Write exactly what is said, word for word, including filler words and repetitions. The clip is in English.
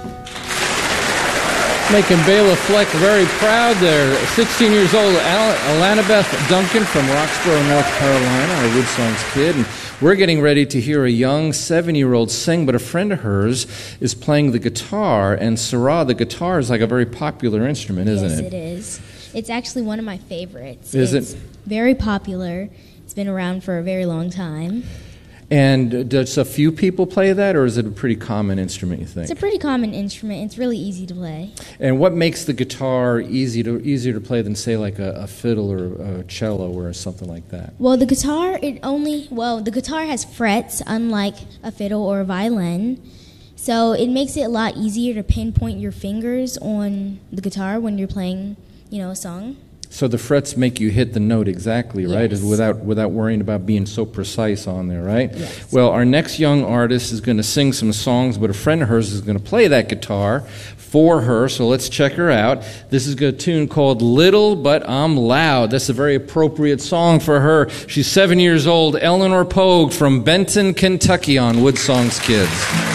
Making Bela Fleck very proud there. sixteen years old, Al- Alana Beth Duncan from Roxborough, North Carolina, our Wood Songs kid. And we're getting ready to hear a young seven-year-old sing, but a friend of hers is playing the guitar. And Sarah, the guitar is like a very popular instrument, isn't yes, it? Yes, it is. It's actually one of my favorites. Is it's it? Very popular. It's been around for a very long time. And does a few people play that, or is it a pretty common instrument, you think? It's a pretty common instrument. It's really easy to play. And what makes the guitar easy to easier to play than, say, like a, a fiddle or a cello or something like that? Well, the guitar, it only, well, the guitar has frets, unlike a fiddle or a violin. So it makes it a lot easier to pinpoint your fingers on the guitar when you're playing, you know, a song. So the frets make you hit the note exactly, right? Yes. Without without worrying about being so precise on there, right? Yes. Well, our next young artist is going to sing some songs, but a friend of hers is going to play that guitar for her, so let's check her out. This is a tune called Little But I'm Loud. That's a very appropriate song for her. She's seven years old, Eleanor Pogue from Benton, Kentucky on Wood Songs Kids.